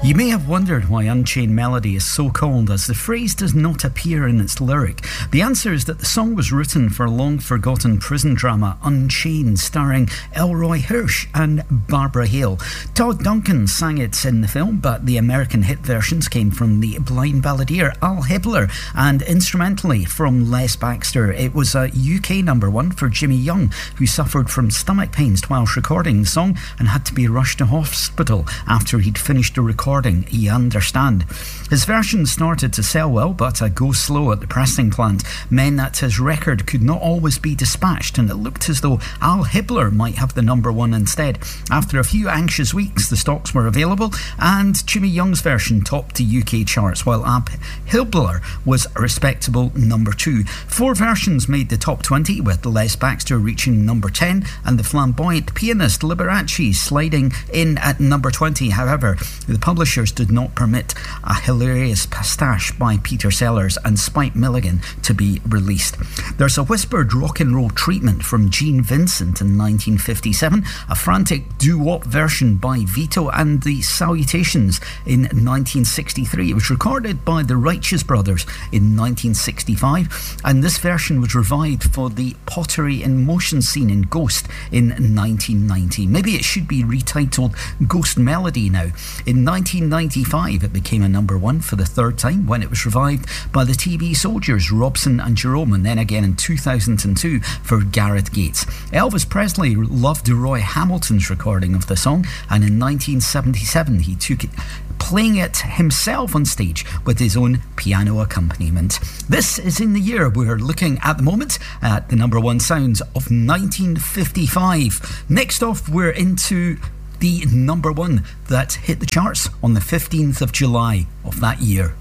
You may have wondered why Unchained Melody is so called, as the phrase does not appear in its lyric. The answer is that the song was written for a long-forgotten prison drama, Unchained, starring Elroy Hirsch and Barbara Hale. Todd Duncan sang it in the film, but the American hit versions came from the blind balladeer Al Hibbler and instrumentally from Les Baxter. It was a UK number one for Jimmy Young, who suffered from stomach pains whilst recording the song and had to be rushed to hospital after he'd finished the recording. You understand. His version started to sell well, but go slow at the pressing plant meant that his record could not always be dispatched, and it looked as though Al Hibbler might have the number one instead. After a few anxious weeks, the stocks were available, and Jimmy Young's version topped the UK charts, while Al Hibbler was a respectable number 2. 4 versions made the top 20, with Les Baxter reaching number 10 and the flamboyant pianist Liberace sliding in at number 20. However, the publishers did not permit a hilarious pastiche by Peter Sellers and Spike Milligan to be released. There's a whispered rock and roll treatment from Gene Vincent in 1957, a frantic doo-wop version by Vito, and the Salutations in 1963. It was recorded by the Righteous Brothers in 1965, and this version was revived for the Pottery in Motion scene in Ghost in 1990. Maybe it should be retitled Ghost Melody now. In 1995, it became a number one for the third time when it was revived by the TV Soldiers, Robson and Jerome, and then again in 2002 for Gareth Gates. Elvis Presley loved Roy Hamilton's recording of the song, and in 1977 he took it, playing it himself on stage with his own piano accompaniment. This is in the year we're looking at the moment at the number one sounds of 1955. Next off, we're into the number one that hit the charts on the 15th of July of that year.